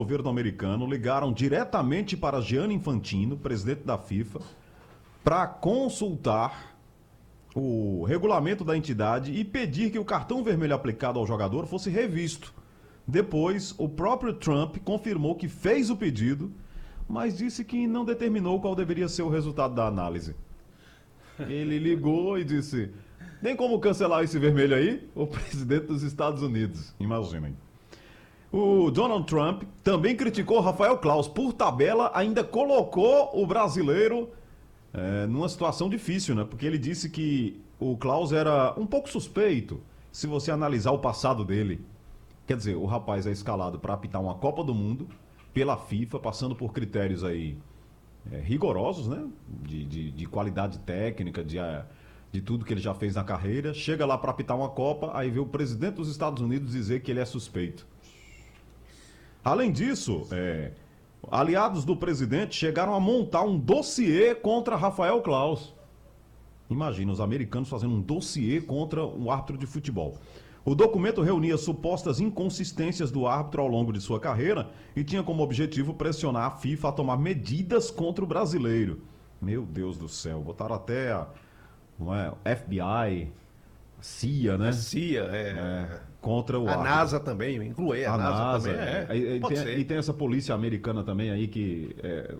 governo americano ligaram diretamente para Gianni Infantino, presidente da FIFA, para consultar o regulamento da entidade e pedir que o cartão vermelho aplicado ao jogador fosse revisto. Depois, o próprio Trump confirmou que fez o pedido, mas disse que não determinou qual deveria ser o resultado da análise. Ele ligou e disse: tem como cancelar esse vermelho aí? O presidente dos Estados Unidos, imaginem. O Donald Trump também criticou Rafael Claus. Por tabela, ainda colocou o brasileiro numa situação difícil, né? Porque ele disse que o Claus era um pouco suspeito, se você analisar o passado dele. Quer dizer, o rapaz é escalado para apitar uma Copa do Mundo pela FIFA, passando por critérios aí rigorosos, né? De qualidade técnica, de tudo que ele já fez na carreira. Chega lá para apitar uma Copa, aí vê o presidente dos Estados Unidos dizer que ele é suspeito. Além disso, aliados do presidente chegaram a montar um dossiê contra Rafael Claus. Imagina, os americanos fazendo um dossiê contra um árbitro de futebol. O documento reunia supostas inconsistências do árbitro ao longo de sua carreira e tinha como objetivo pressionar a FIFA a tomar medidas contra o brasileiro. Meu Deus do céu, botaram até a FBI, CIA, né? A CIA, contra o árbitro. A NASA também, inclui a NASA também. E tem essa polícia americana também aí que...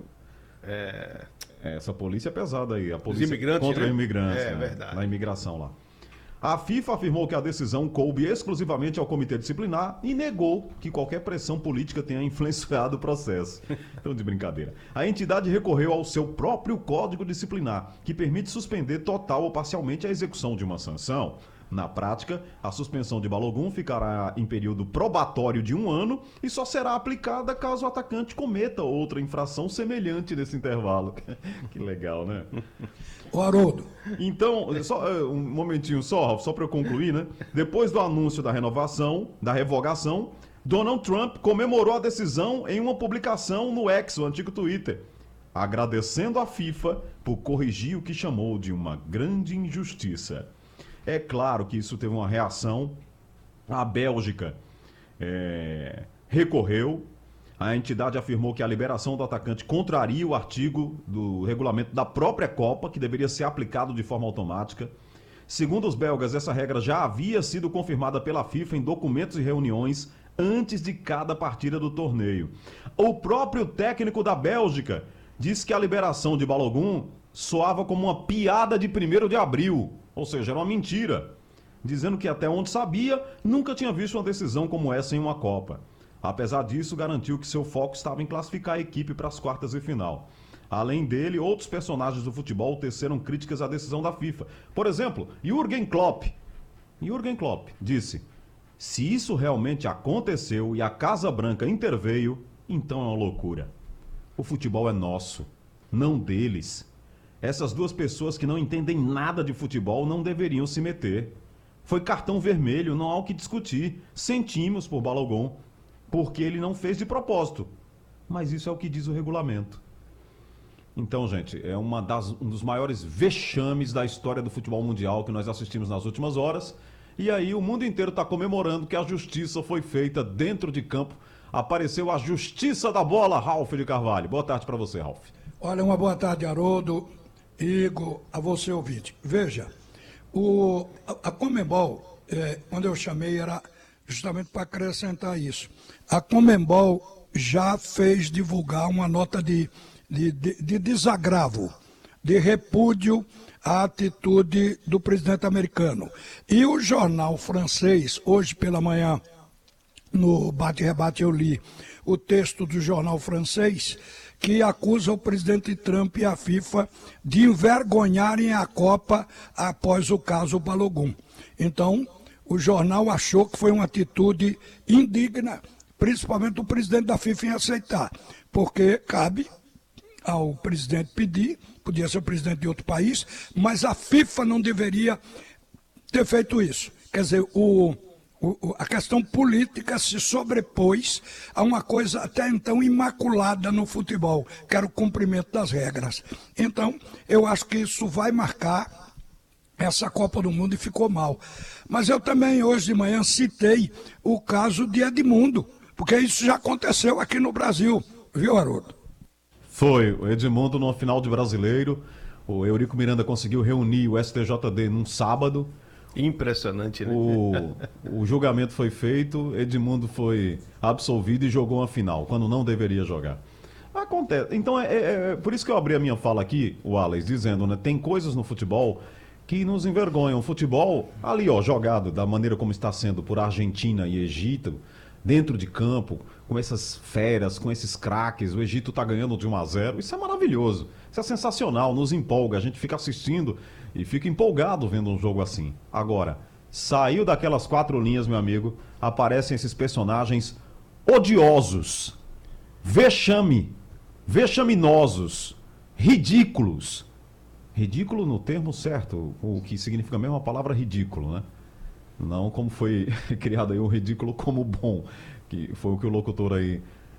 essa polícia é pesada aí. A polícia imigrantes, contra né? imigrantes. Verdade. Na imigração lá. A FIFA afirmou que a decisão coube exclusivamente ao comitê disciplinar e negou que qualquer pressão política tenha influenciado o processo. Então, de brincadeira. A entidade recorreu ao seu próprio código disciplinar, que permite suspender total ou parcialmente a execução de uma sanção. Na prática, a suspensão de Balogun ficará em período probatório de 1 ano e só será aplicada caso o atacante cometa outra infração semelhante nesse intervalo. Que legal, né? O Haroldo. Então, só um momentinho só para eu concluir, né? Depois do anúncio da revogação, Donald Trump comemorou a decisão em uma publicação no X, o antigo Twitter, agradecendo a FIFA por corrigir o que chamou de uma grande injustiça. É claro que isso teve uma reação. A Bélgica recorreu. A entidade afirmou que a liberação do atacante contraria o artigo do regulamento da própria Copa, que deveria ser aplicado de forma automática. Segundo os belgas, essa regra já havia sido confirmada pela FIFA em documentos e reuniões antes de cada partida do torneio. O próprio técnico da Bélgica disse que a liberação de Balogun soava como uma piada de 1º de abril. Ou seja, era uma mentira, dizendo que até onde sabia, nunca tinha visto uma decisão como essa em uma Copa. Apesar disso, garantiu que seu foco estava em classificar a equipe para as quartas de final. Além dele, outros personagens do futebol teceram críticas à decisão da FIFA. Por exemplo, Jürgen Klopp. Jürgen Klopp disse: se isso realmente aconteceu e a Casa Branca interveio, então é uma loucura. O futebol é nosso, não deles. Essas duas pessoas que não entendem nada de futebol não deveriam se meter. Foi cartão vermelho, não há o que discutir. Sentimos por Balogun, porque ele não fez de propósito. Mas isso é o que diz o regulamento. Então, gente, é um dos maiores vexames da história do futebol mundial que nós assistimos nas últimas horas. E aí o mundo inteiro está comemorando que a justiça foi feita dentro de campo. Apareceu a justiça da bola, Ralf de Carvalho. Boa tarde para você, Ralf. Olha, uma boa tarde, Haroldo, Igor, a você ouvinte. Veja, a Conmebol, quando eu chamei, era justamente para acrescentar isso. A Conmebol já fez divulgar uma nota de desagravo, de repúdio à atitude do presidente americano. E o jornal francês, hoje pela manhã, no bate-rebate eu li o texto do jornal francês, que acusa o presidente Trump e a FIFA de envergonharem a Copa após o caso Balogun. Então, o jornal achou que foi uma atitude indigna, principalmente do presidente da FIFA em aceitar, porque cabe ao presidente pedir, podia ser o presidente de outro país, mas a FIFA não deveria ter feito isso. Quer dizer, a questão política se sobrepôs a uma coisa até então imaculada no futebol, que era o cumprimento das regras. Então, eu acho que isso vai marcar essa Copa do Mundo e ficou mal. Mas eu também, hoje de manhã, citei o caso de Edmundo, porque isso já aconteceu aqui no Brasil, viu, Haroldo? Foi, o Edmundo no final de Brasileiro, o Eurico Miranda conseguiu reunir o STJD num sábado. Impressionante, né? O julgamento foi feito, Edmundo foi absolvido e jogou uma final, quando não deveria jogar. Acontece. Então, por isso que eu abri a minha fala aqui, o Alex, dizendo, né? Tem coisas no futebol que nos envergonham. O futebol, ali, ó, jogado da maneira como está sendo por Argentina e Egito, dentro de campo, com essas feras, com esses craques, o Egito tá ganhando de 1-0, isso é maravilhoso, isso é sensacional, nos empolga, a gente fica assistindo e fica empolgado vendo um jogo assim. Agora, saiu daquelas 4 linhas, meu amigo, aparecem esses personagens odiosos, vexaminosos, ridículos. Ridículo no termo certo, o que significa mesmo a palavra ridículo, né? Não como foi criado aí o ridículo como bom, que foi o que o locutor aí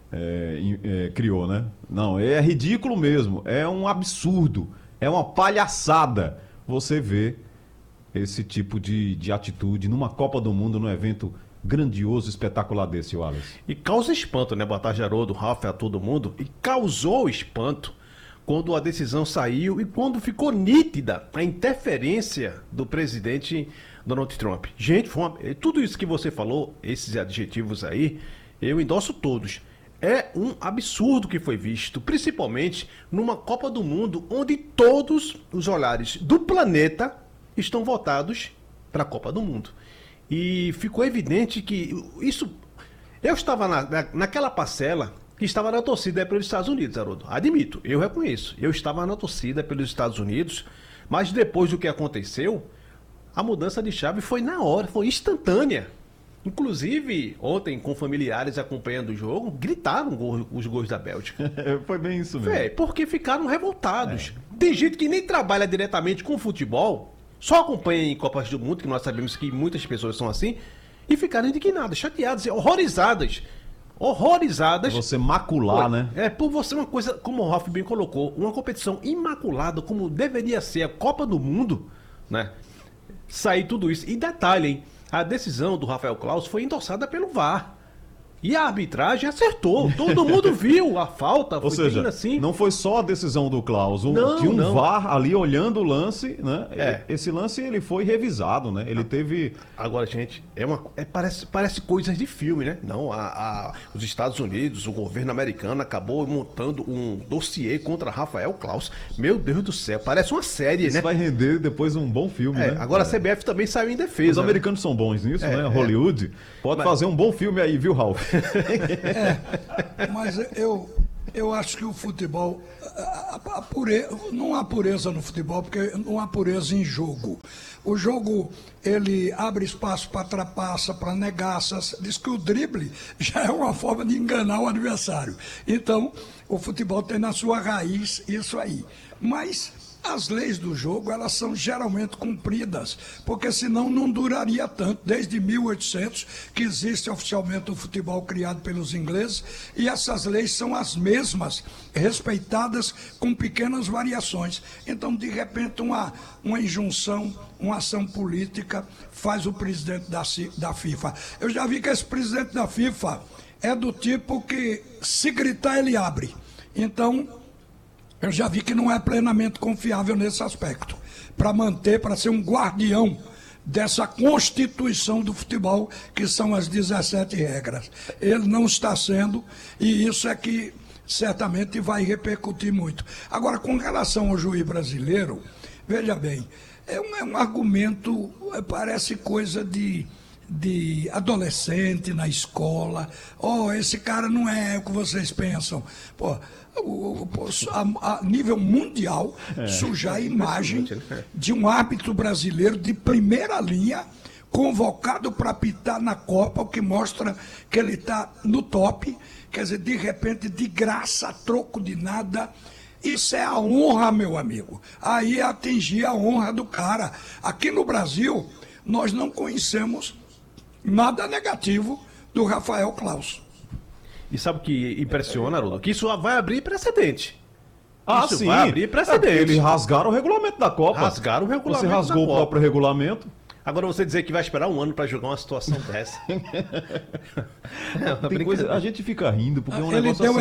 criou, né? Não, é ridículo mesmo, é um absurdo, é uma palhaçada você vê esse tipo de atitude numa Copa do Mundo, num evento grandioso, espetacular desse, Wallace. E causa espanto, né? Boa tarde, Haroldo, Rafa, a todo mundo. E causou espanto quando a decisão saiu e quando ficou nítida a interferência do presidente Donald Trump. Gente, tudo isso que você falou, esses adjetivos aí, eu endosso todos. É um absurdo que foi visto, principalmente numa Copa do Mundo onde todos os olhares do planeta estão voltados para a Copa do Mundo. E ficou evidente que isso... Eu estava naquela parcela que estava na torcida pelos Estados Unidos, Haroldo. Admito, eu reconheço. Eu estava na torcida pelos Estados Unidos, mas depois do que aconteceu, a mudança de chave foi na hora, foi instantânea. Inclusive, ontem, com familiares acompanhando o jogo, gritaram os gols da Bélgica. Foi bem isso mesmo. Porque ficaram revoltados. Tem gente que nem trabalha diretamente com futebol, só acompanha em Copas do Mundo, que nós sabemos que muitas pessoas são assim, e ficaram indignadas, chateadas, horrorizadas. Horrorizadas. Você macular, né? Por você uma coisa, como o Ralf bem colocou, uma competição imaculada, como deveria ser a Copa do Mundo, né? Sair tudo isso. E detalhe, hein? A decisão do Rafael Claus foi endossada pelo VAR. E a arbitragem acertou. Todo mundo viu a falta. Ou seja, assim. Não foi só a decisão do Klaus. Tinha um VAR ali olhando o lance, né? Esse lance ele foi revisado, né? Ele teve... Agora, gente, parece coisas de filme, né? Não, os Estados Unidos, o governo americano acabou montando um dossiê contra Rafael Claus. Meu Deus do céu, parece uma série, Isso né? vai render depois um bom filme, né? Agora a CBF também saiu em defesa. Os americanos são bons nisso, né? Hollywood pode fazer um bom filme aí, viu, Ralf? Mas eu acho que o futebol, não há pureza no futebol, porque não há pureza em jogo. O jogo, ele abre espaço para trapaça, para negaças. Diz que o drible já é uma forma de enganar o adversário. Então, o futebol tem na sua raiz isso aí. Mas as leis do jogo, elas são geralmente cumpridas, porque senão não duraria tanto. Desde 1800 que existe oficialmente o futebol criado pelos ingleses, e essas leis são as mesmas, respeitadas com pequenas variações. Então, de repente, uma injunção, uma ação política faz o presidente da FIFA. Eu já vi que esse presidente da FIFA é do tipo que, se gritar, ele abre. Então, eu já vi que não é plenamente confiável nesse aspecto. Para ser um guardião dessa constituição do futebol, que são as 17 regras. Ele não está sendo, e isso é que certamente vai repercutir muito. Agora, com relação ao juiz brasileiro, veja bem, é um argumento, parece coisa de adolescente na escola. Esse cara não é o que vocês pensam. A nível mundial, sujar a imagem de um árbitro brasileiro de primeira linha, convocado para apitar na Copa, o que mostra que ele está no top. Quer dizer, de repente, de graça, a troco de nada. Isso é a honra, meu amigo. Aí é atingir a honra do cara. Aqui no Brasil, nós não conhecemos nada negativo do Rafael Claus. E sabe o que impressiona, Haroldo? Que isso vai abrir precedente. Isso sim. Vai abrir precedente. Eles rasgaram o regulamento da Copa. Rasgaram o regulamento. Você rasgou o próprio regulamento. Agora você dizer que vai esperar um ano para julgar uma situação dessa. Tem coisa, a gente fica rindo, porque é um Ele negócio deu assim,